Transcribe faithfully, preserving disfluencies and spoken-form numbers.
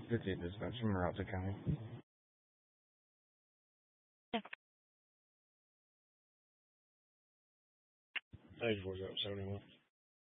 fifty dispatch from Maralta County. Page four seventy-one.